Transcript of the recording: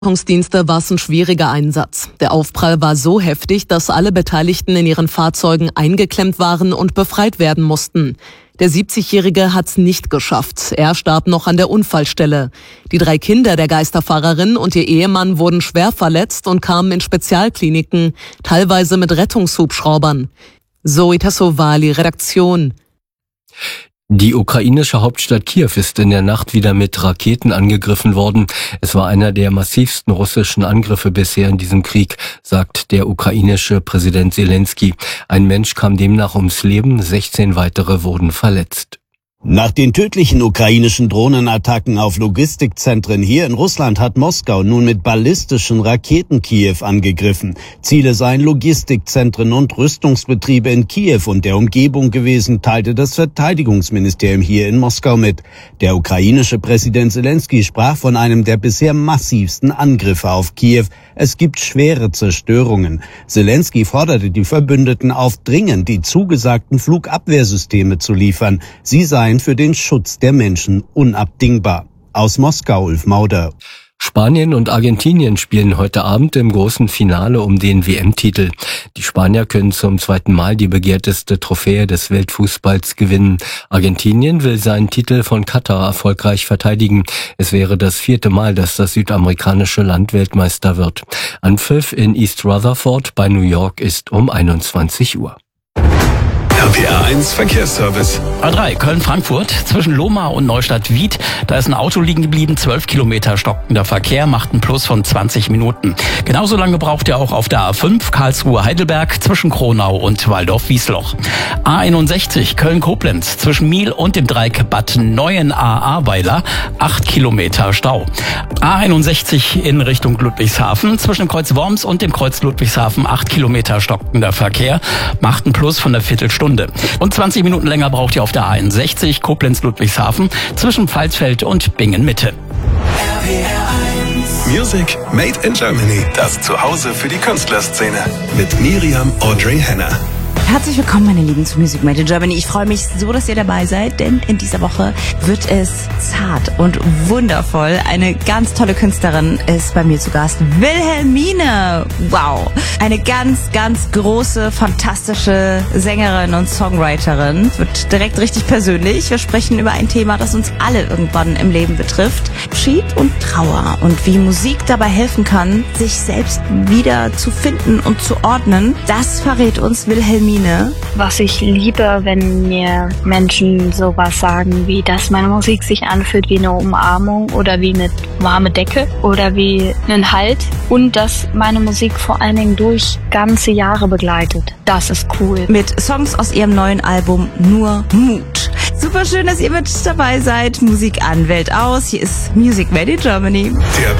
Rettungsdienste war es ein schwieriger Einsatz. Der Aufprall war so heftig, dass alle Beteiligten in ihren Fahrzeugen eingeklemmt waren und befreit werden mussten. Der 70-Jährige hat's nicht geschafft. Er starb noch an der Unfallstelle. Die 3 Kinder der Geisterfahrerin und ihr Ehemann wurden schwer verletzt und kamen in Spezialkliniken, teilweise mit Rettungshubschraubern. Zoe Tassovali, Redaktion. Die ukrainische Hauptstadt Kiew ist in der Nacht wieder mit Raketen angegriffen worden. Es war einer der massivsten russischen Angriffe bisher in diesem Krieg, sagt der ukrainische Präsident Zelensky. Ein Mensch kam demnach ums Leben, 16 weitere wurden verletzt. Nach den tödlichen ukrainischen Drohnenattacken auf Logistikzentren hier in Russland hat Moskau nun mit ballistischen Raketen Kiew angegriffen. Ziele seien Logistikzentren und Rüstungsbetriebe in Kiew und der Umgebung gewesen, teilte das Verteidigungsministerium hier in Moskau mit. Der ukrainische Präsident Zelensky sprach von einem der bisher massivsten Angriffe auf Kiew. Es gibt schwere Zerstörungen. Zelensky forderte die Verbündeten auf, dringend die zugesagten Flugabwehrsysteme zu liefern. Sie seien für den Schutz der Menschen unabdingbar. Aus Moskau, Ulf Mauder. Spanien und Argentinien spielen heute Abend im großen Finale um den WM-Titel. Die Spanier können zum 2. Mal die begehrteste Trophäe des Weltfußballs gewinnen. Argentinien will seinen Titel von Katar erfolgreich verteidigen. Es wäre das 4. Mal, dass das südamerikanische Land Weltmeister wird. Anpfiff in East Rutherford bei New York ist um 21 Uhr. RPR 1 Verkehrsservice. A3 Köln-Frankfurt zwischen Lohmar und Neustadt-Wied. Da ist ein Auto liegen geblieben, 12 Kilometer stockender Verkehr, macht einen Plus von 20 Minuten. Genauso lange braucht ihr auch auf der A5 Karlsruhe-Heidelberg zwischen Kronau und Waldorf-Wiesloch. A61 Köln-Koblenz zwischen Miel und dem Dreieck Bad Neuenahr-Ahrweiler, 8 Kilometer Stau. A61 in Richtung Ludwigshafen zwischen dem Kreuz Worms und dem Kreuz Ludwigshafen, 8 Kilometer stockender Verkehr, macht einen Plus von einer Viertelstunde. Und 20 Minuten länger braucht ihr auf der A61 Koblenz-Ludwigshafen zwischen Pfalzfeld und Bingen-Mitte. Music Made in Germany. Das Zuhause für die Künstlerszene. Mit Miriam Audrey Henner. Herzlich willkommen, meine Lieben, zu Music Made in Germany. Ich freue mich so, dass ihr dabei seid, denn in dieser Woche wird es zart und wundervoll. Eine ganz tolle Künstlerin ist bei mir zu Gast, Wilhelmine. Wow, eine ganz, ganz große, fantastische Sängerin und Songwriterin. Wird direkt richtig persönlich. Wir sprechen über ein Thema, das uns alle irgendwann im Leben betrifft. Abschied und Trauer und wie Musik dabei helfen kann, sich selbst wieder zu finden und zu ordnen. Das verrät uns Wilhelmine. Was ich liebe, wenn mir Menschen sowas sagen, wie dass meine Musik sich anfühlt wie eine Umarmung oder wie eine warme Decke oder wie einen Halt und dass meine Musik vor allen Dingen durch ganze Jahre begleitet. Das ist cool. Mit Songs aus ihrem neuen Album Nur Mut. Super schön, dass ihr mit dabei seid. Musik an, Welt aus. Hier ist Music Made in Germany. Der